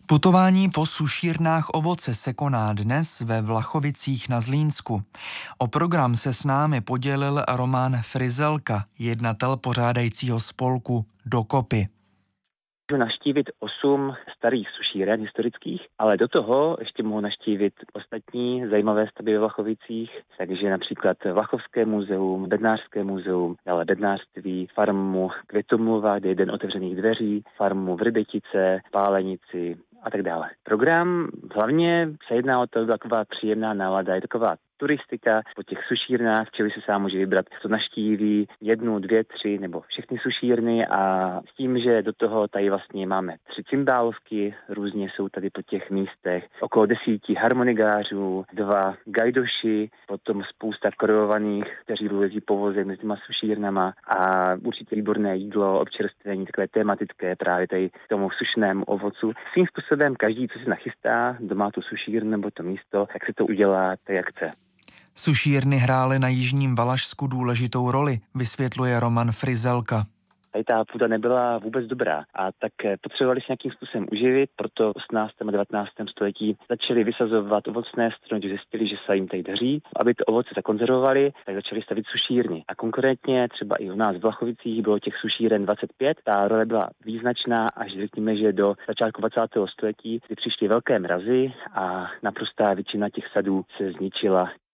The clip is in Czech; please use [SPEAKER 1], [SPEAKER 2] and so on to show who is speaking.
[SPEAKER 1] Putování po sušírnách ovoce se koná dnes ve Vlachovicích na Zlínsku. O program se s námi podělil Roman Frizelka, jednatel pořádajícího spolku Dokopy.
[SPEAKER 2] Můžu navštívit 8 starých sušíren historických, ale do toho ještě mohu navštívit ostatní zajímavé stavby ve Vlachovicích, takže například Vlachovské muzeum, Bednářské muzeum, dále bednářství, farmu Květomluva, kde je den otevřených dveří, farmu Vrbětice, Pálenici a tak dále. Program hlavně se jedná o to, taková příjemná nálada, je taková turistika po těch sušírnách, člověk si sám může vybrat, co navštíví, 1, 2, 3 nebo všechny sušírny a s tím, že do toho tady vlastně máme 3 cymbálovky, různě jsou tady po těch místech, okolo 10 harmonikářů, 2 gajdoši, potom spousta koreovaných, kteří jezdí po voze mezi těma sušírnama a určitě výborné jídlo, občerstvení, takové tematické právě tady k tomu sušnému ovocu. Svým způsobem každý, co si nachystá, doma tu sušírnu nebo to místo, tak se to udělá tak, jak chce.
[SPEAKER 1] Sušírny hrály na jižním Valašsku důležitou roli, vysvětluje Roman Frizelka.
[SPEAKER 2] Tady ta půda nebyla vůbec dobrá a tak potřebovali se nějakým způsobem uživit, proto v 18. a 19. století začali vysazovat ovocné stromy, když zjistili, že se jim tady daří. Aby to ovoce zakonzervovali, tak začali stavit sušírny. A konkrétně třeba i u nás v Vlachovicích bylo těch sušíren 25. Ta role byla význačná až řekněme, že do začátku 20. století, kdy přišly velké mrazy a naprostá většina těch sadů se zničila.